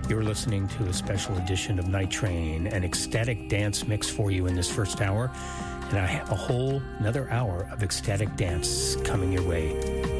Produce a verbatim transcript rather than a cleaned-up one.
You're listening to a special edition of Night Train, an ecstatic dance mix for you in this first hour, and I have a whole another hour of ecstatic dance coming your way.